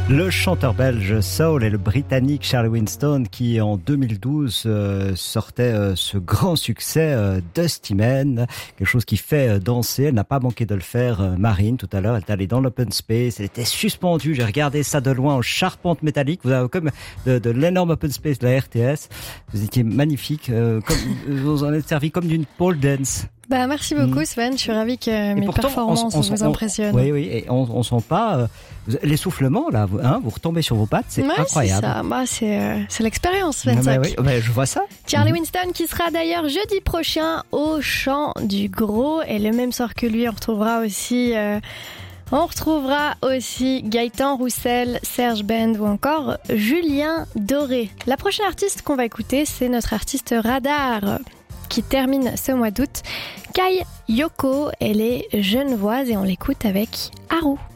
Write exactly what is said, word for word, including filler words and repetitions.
Le chanteur belge soul et le britannique Charlie Winston qui en deux mille douze euh, sortait euh, ce grand succès euh, Dusty Man, quelque chose qui fait euh, danser. Elle n'a pas manqué de le faire, euh, Marine, tout à l'heure. Elle est allée dans l'open space, elle était suspendue. J'ai regardé ça de loin en charpente métallique. Vous avez comme de, de l'énorme open space de la R T S. Vous étiez magnifique, euh, comme, vous en êtes servi comme d'une pole dance. Bah, merci beaucoup, Sven. Je suis ravie que mes pourtant, performances on, on, vous impressionnent. Oui, oui. Et on, on sent pas euh, l'essoufflement là. Vous, hein, vous retombez sur vos pattes, c'est ouais, incroyable. C'est ça. Bah, c'est, euh, c'est l'expérience, Sven. Ah, bah, oui, bah, je vois ça. Charlie mmh. Winston qui sera d'ailleurs jeudi prochain au Chant du Gros, et le même soir que lui, on retrouvera aussi. Euh, On retrouvera aussi Gaëtan Roussel, Serge Bend ou encore Julien Doré. La prochaine artiste qu'on va écouter, c'est notre artiste Radar qui termine ce mois d'août. Kai Yoko, elle est genevoise et on l'écoute avec Haru.